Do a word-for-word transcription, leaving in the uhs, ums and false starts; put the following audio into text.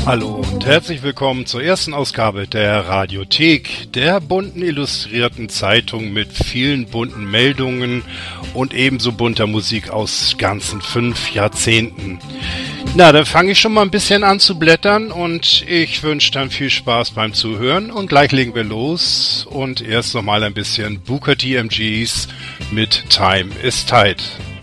Hallo und herzlich willkommen zur ersten Ausgabe der Radiothek, der bunten illustrierten Zeitung mit vielen bunten Meldungen und ebenso bunter Musik aus ganzen fünf Jahrzehnten. Na, da fange ich schon mal ein bisschen an zu blättern und ich wünsche dann viel Spaß beim Zuhören und gleich legen wir los und erst noch mal ein bisschen Booker T. M Gs mit Time is Tight.